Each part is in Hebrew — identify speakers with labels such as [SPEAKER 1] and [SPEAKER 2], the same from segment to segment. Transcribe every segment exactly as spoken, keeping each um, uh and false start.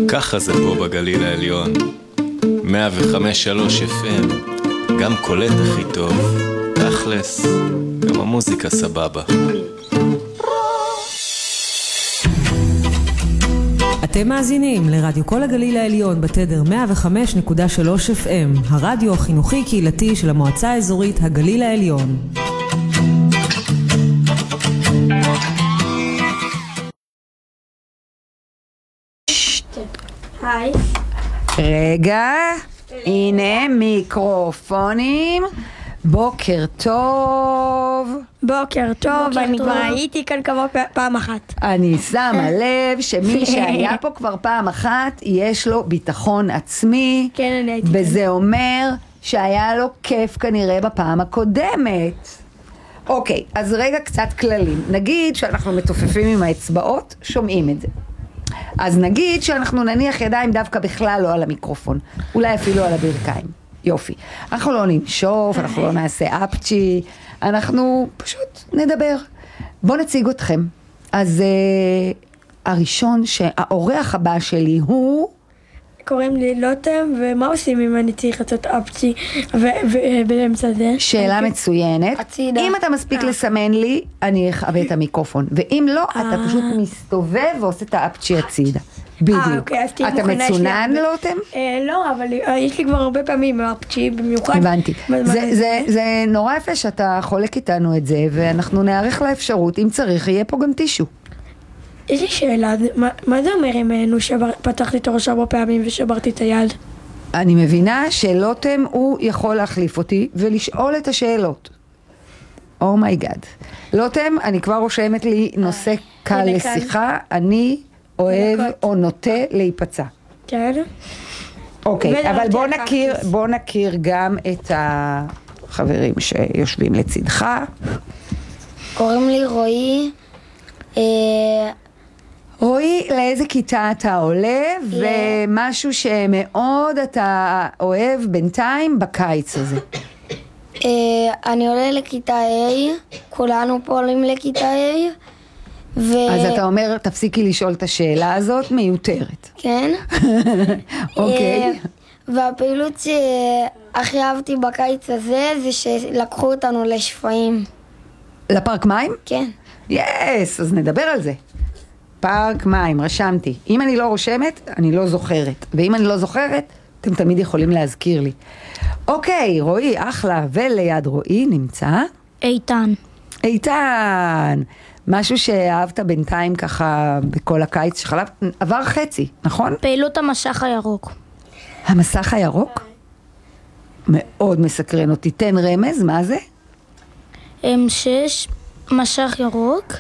[SPEAKER 1] ככה זה פה בגליל העליון, מאה וחמש שלוש אף אם, גם קולט הכי טוב, תכלס, גם המוזיקה סבבה.
[SPEAKER 2] אתם מאזינים לרדיו כל הגליל העליון בתדר מאה וחמש נקודה שלוש אף אם, הרדיו החינוכי קהילתי של המועצה האזורית הגליל העליון.
[SPEAKER 3] היי.
[SPEAKER 4] רגע, הנה מיקרופונים. בוקר טוב.
[SPEAKER 3] בוקר טוב, אני כבר הייתי כאן כמה פעם אחת.
[SPEAKER 4] אני שמה לב שמי שהיה פה כבר פעם אחת, יש לו ביטחון עצמי.
[SPEAKER 3] כן, אני הייתי כאן.
[SPEAKER 4] וזה אומר שהיה לו כיף כנראה בפעם הקודמת. אוקיי, אז רגע קצת כללים. נגיד שאנחנו מתופפים עם האצבעות, שומעים את זה. אז נגיד שאנחנו נניח ידיים דווקא בכלל לא על המיקרופון, אולי אפילו על הברכיים. יופי. אנחנו לא נמשוף, אנחנו לא נעשה אפצ'י, אנחנו פשוט נדבר. בואו נציג אתכם. אז uh, הראשון, שהאורח הבא שלי הוא...
[SPEAKER 3] קוראים לי לוטם, ומה עושים אם אני צריך לעשות אפצ'י באמצע זה?
[SPEAKER 4] שאלה מצוינת.
[SPEAKER 3] הצידה.
[SPEAKER 4] אם אתה מספיק לסמן לי, אני אכבה את המיקרופון. ואם לא, אתה פשוט מסתובב ועושה את האפצ'י הצידה. בדיוק. אתה מצונן לוטם?
[SPEAKER 3] לא, אבל יש לי כבר הרבה פעמים אפצ'י במיוחד.
[SPEAKER 4] הבנתי. זה נורא יפה שאתה חולק איתנו את זה, ואנחנו נערך לאפשרות, אם צריך, יהיה פה גם טישו.
[SPEAKER 3] יש לי שאלה, מה, מה זה אומר אם נו שפתחתי את הראש הרבה פעמים ושברתי את היד?
[SPEAKER 4] אני מבינה שלוטם הוא יכול להחליף אותי ולשאול את השאלות. אומייגאד. לוטם, אני כבר רושמת לי נושא קל לשיחה, אני אוהב או נוטה להיפצע.
[SPEAKER 3] כן.
[SPEAKER 4] אוקיי, אבל בוא נכיר, בוא נכיר גם את החברים שיושבים לצדך.
[SPEAKER 5] קוראים לי רועי.
[SPEAKER 4] רועי, לאיזה כיתה אתה עולה, ומשהו שמאוד אתה אוהב בינתיים בקיץ הזה?
[SPEAKER 5] אני עולה לכיתה A, כולנו פה עולים לכיתה A.
[SPEAKER 4] אז אתה אומר, תפסיקי לשאול את השאלה הזאת, מיותרת.
[SPEAKER 5] כן.
[SPEAKER 4] אוקיי.
[SPEAKER 5] והפעילות שהכי אהבתי בקיץ הזה, זה שלקחו אותנו לשפעים.
[SPEAKER 4] לפארק מים?
[SPEAKER 5] כן.
[SPEAKER 4] יס, אז נדבר על זה. פארק מים, רשמתי. אם אני לא רושמת, אני לא זוכרת. ואם אני לא זוכרת, אתם תמיד יכולים להזכיר לי. אוקיי, רועי, אחלה. וליד רועי נמצא?
[SPEAKER 6] איתן.
[SPEAKER 4] איתן. משהו שאהבת בינתיים ככה בכל הקיץ שחלב. עבר חצי, נכון?
[SPEAKER 6] פעילות המסך הירוק.
[SPEAKER 4] המסך הירוק? מאוד מסקרן אותי. תן רמז, מה זה?
[SPEAKER 6] הם שיש מסך ירוק,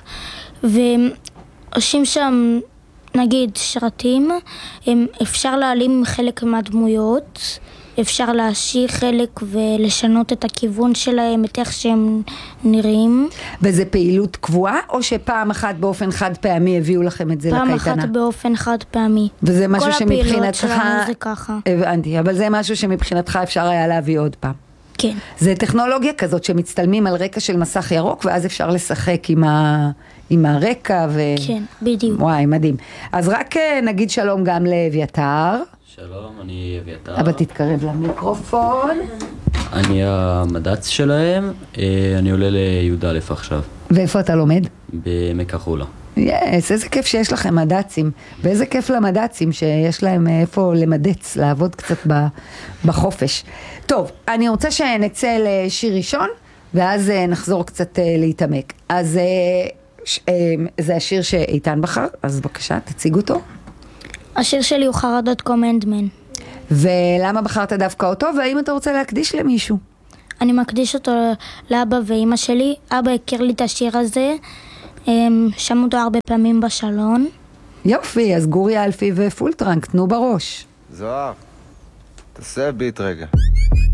[SPEAKER 6] ועושים שם, נגיד, שרתים, הם אפשר להעלים חלק מהדמויות, אפשר להשאיר חלק ולשנות את הכיוון שלהם, את איך שהם נראים. וזה
[SPEAKER 4] פעילות קבועה, או שפעם אחת באופן חד פעמי הביאו לכם את זה
[SPEAKER 6] פעם
[SPEAKER 4] לקייטנה?
[SPEAKER 6] פעם אחת באופן חד פעמי.
[SPEAKER 4] וזה משהו שמבחינתך...
[SPEAKER 6] כל הפעילות שלנו זה ככה.
[SPEAKER 4] הבנתי, אבל זה משהו שמבחינתך אפשר היה להביא עוד פעם.
[SPEAKER 6] כן.
[SPEAKER 4] זה טכנולוגיה כזאת שמצטלמים על רקע של מסך ירוק, ואז אפשר לשחק עם, ה... עם הרקע ו...
[SPEAKER 6] כן, בדיוק.
[SPEAKER 4] וואי, מדהים. אז רק נגיד שלום גם לאביתר.
[SPEAKER 7] שלום, אני אביתר.
[SPEAKER 4] אבל תתקרב למיקרופון.
[SPEAKER 7] אני המדץ שלהם, אני עולה לי"א עכשיו.
[SPEAKER 4] ואיפה אתה לומד?
[SPEAKER 7] בעמק החולה.
[SPEAKER 4] יס, איזה כיף שיש לכם מדצים, ואיזה כיף למדצים שיש להם איפה למדץ, לעבוד קצת בחופש. טוב, אני רוצה שנצא לשיר ראשון, ואז נחזור קצת להתעמק. אז זה השיר שאיתן בחר, אז בבקשה, תציג אותו.
[SPEAKER 6] השיר שלי הוא חרדות קומנדמן.
[SPEAKER 4] ולמה בחרת דווקא אותו, והאם אתה רוצה להקדיש למישהו?
[SPEAKER 6] אני מקדיש אותו לאבא ואמא שלי. אבא הכיר לי את השיר הזה, שמעו אותו הרבה פעמים בשלון.
[SPEAKER 4] יופי, אז גוריה אלפי ופולטרנק, תנו בראש.
[SPEAKER 8] זוהר, תעשה ביט רגע.